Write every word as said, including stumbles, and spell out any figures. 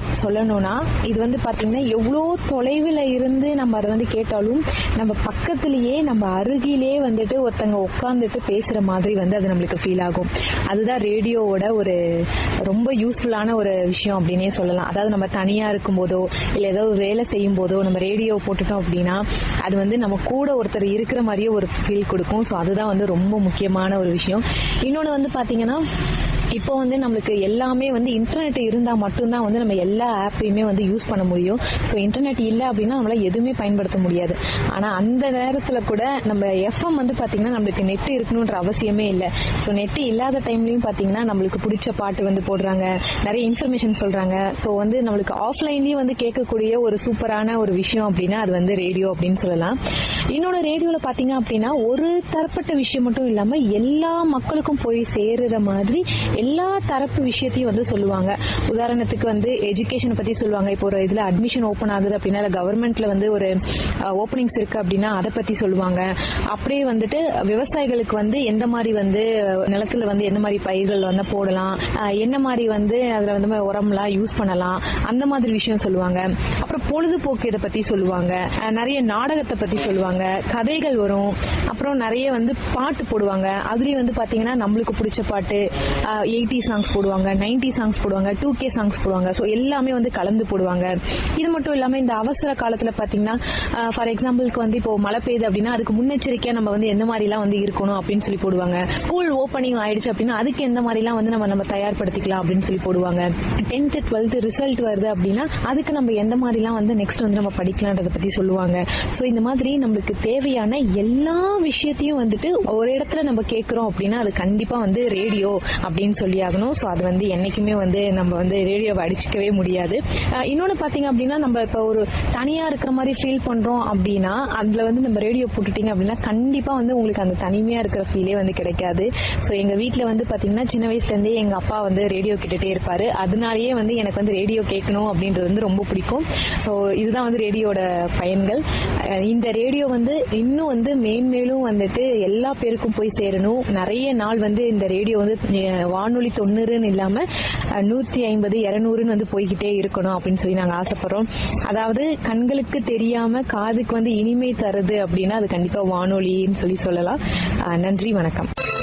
சொல்லணும்னா இது வந்து பாத்தீங்கன்னா எவ்வளோ தொலைவில் இருந்து நம்ம அதை வந்து கேட்டாலும் நம்ம பக்கத்திலேயே நம்ம அருகிலே வந்துட்டு ஒருத்தங்க உட்காந்துட்டு பேசுற மாதிரி வந்து அது நம்மளுக்கு ஃபீல் ஆகும். அதுதான் ரேடியோவோட ஒரு ரொம்ப யூஸ்ஃபுல்லான ஒரு விஷயம் அப்படின்னே சொல்லலாம். அதாவது நம்ம தனியா இருக்கும் போதோ இல்ல ஏதோ ஒரு வேலை செய்யும் போதோ நம்ம ரேடியோ போட்டுட்டோம் அப்படின்னா அது வந்து நம்ம கூட ஒருத்தர் இருக்கிற மாதிரியே ஒரு ஃபீல் கொடுக்கும். ஸோ அதுதான் வந்து ரொம்ப முக்கியமான ஒரு விஷயம். இன்னொன்று வந்து பாத்தீங்கன்னா இப்போ வந்து நம்மளுக்கு எல்லாமே வந்து இன்டர்நெட் இருந்தா மட்டும்தான் வந்து நம்ம எல்லா ஆப்பையுமே வந்து யூஸ் பண்ண முடியும். ஸோ இன்டர்நெட் இல்லை அப்படின்னா நம்மளால எதுவுமே பயன்படுத்த முடியாது. ஆனா அந்த நேரத்துல கூட நம்ம எஃப்எம் வந்து பாத்தீங்கன்னா நம்மளுக்கு நெட் இருக்கணும்ன்ற அவசியமே இல்லை. ஸோ நெட் இல்லாத டைம்லயும் பாத்தீங்கன்னா நம்மளுக்கு பிடிச்ச பாட்டு வந்து போடுறாங்க, நிறைய இன்ஃபர்மேஷன் சொல்றாங்க. ஸோ வந்து நம்மளுக்கு ஆஃப்லைன்லயும் வந்து கேட்கக்கூடிய ஒரு சூப்பரான ஒரு விஷயம் அப்படின்னா அது வந்து ரேடியோ அப்படின்னு சொல்லலாம். இன்னொன்று ரேடியோல பாத்தீங்க அப்படின்னா ஒரு தரப்பட்ட விஷயம் மட்டும் இல்லாம எல்லா மக்களுக்கும் போய் சேருற மாதிரி எல்லா தரப்பு விஷயத்தையும் வந்து சொல்லுவாங்க. உதாரணத்துக்கு வந்து எஜுகேஷனை பத்தி சொல்லுவாங்க. இப்போ ஒரு இதுல அட்மிஷன் ஓபன் ஆகுது அப்படின்னா கவர்மெண்ட்ல வந்து ஒரு ஓப்பனிங்ஸ் இருக்கு அப்படின்னா அதை பத்தி சொல்லுவாங்க. அப்படியே வந்துட்டு விவசாயிகளுக்கு வந்து எந்த மாதிரி வந்து நிலத்துல வந்து எந்த மாதிரி பயிர்கள் வந்து போடலாம், என்ன மாதிரி வந்து அதுல வந்து உரம்லாம் யூஸ் பண்ணலாம், அந்த மாதிரி விஷயம் சொல்லுவாங்க. அப்புறம் பொழுதுபோக்கு இதை பத்தி சொல்லுவாங்க, நிறைய நாடகத்தை பத்தி சொல்லுவாங்க, கதைகள் வரும், அப்புறம் நிறைய வந்து பாட்டு போடுவாங்க. அதுலயும் வந்து பாத்தீங்கன்னா நம்மளுக்கு பிடிச்ச பாட்டு எயிட்டி சாங்ஸ் போடுவாங்க, நைன்டி சாங்ஸ் போடுவாங்க, டூ கே சாங்ஸ் போடுவாங்க. ஸோ எல்லாமே வந்து கலந்து போடுவாங்க. இது மட்டும் இல்லாம இந்த அவசர காலத்துல பாத்தீங்கன்னா ஃபார் எக்ஸாம்பிளுக்கு வந்து இப்போ மழை பெய்யுது அப்படின்னா அதுக்கு முன்னெச்சரிக்கையா நம்ம வந்து எந்த மாதிரி எல்லாம் வந்து இருக்கணும் அப்படின்னு சொல்லி போடுவாங்க. ஸ்கூல் ஓப்பனிங் ஆயிடுச்சு அப்படின்னா அதுக்கு எந்த மாதிரி எல்லாம் வந்து நம்ம நம்ம தயார்படுத்திக்கலாம் அப்படின்னு சொல்லி போடுவாங்க. டென்த் டுவெல்த் ரிசல்ட் வருது அப்படின்னா அதுக்கு நம்ம எந்த மாதிரி எல்லாம் வந்து நெக்ஸ்ட் வந்து நம்ம படிக்கலாம்ன்றத பத்தி சொல்லுவாங்க. ஸோ இந்த மாதிரி நம்மளுக்கு தேவையான எல்லா விஷயத்தையும் வந்துட்டு ஒரு இடத்துல நம்ம கேட்கிறோம் அப்படின்னா அது கண்டிப்பா வந்து ரேடியோ அப்படின்னு சொல்லி ஆகணும். ஸோ அது வந்து என்னைக்குமே வந்து நம்ம வந்து ரேடியோவை அடிச்சுக்கவே முடியாது. இன்னொன்னு பாத்தீங்க அப்படின்னா நம்ம இப்ப ஒரு தனியா இருக்கிற மாதிரி ஃபீல் பண்றோம் அப்படின்னா அதுல வந்து நம்ம ரேடியோ போட்டுட்டீங்க அப்படின்னா கண்டிப்பா வந்து உங்களுக்கு அந்த தனிமையா இருக்கிற ஃபீலே வந்து கிடைக்காது. ஸோ எங்க வீட்டுல வந்து பாத்தீங்கன்னா சின்ன வயசுல இருந்தே எங்க அப்பா வந்து ரேடியோ கேட்டுட்டே இருப்பாரு. அதனாலேயே வந்து எனக்கு வந்து ரேடியோ கேட்கணும் அப்படின்றது வந்து ரொம்ப பிடிக்கும். ஸோ இதுதான் வந்து ரேடியோட பயன்கள். இந்த ரேடியோ வந்து இன்னும் வந்து மேன்மேலும் வந்துட்டு எல்லா பேருக்கும் போய் சேரணும். நிறைய நாள் வந்து இந்த ரேடியோ வந்து வானொலி தொண்ணூறுன்னு இல்லாம நூற்றி ஐம்பது இருநூறுன்னு வந்து போய்கிட்டே இருக்கணும் அப்படின்னு சொல்லி நாங்க ஆசைப்படுறோம். அதாவது கண்களுக்கு தெரியாம காதுக்கு வந்து இனிமை தருது அப்படின்னா அது கண்டிப்பா வானொலின்னு சொல்லி சொல்லலாம். நன்றி, வணக்கம்.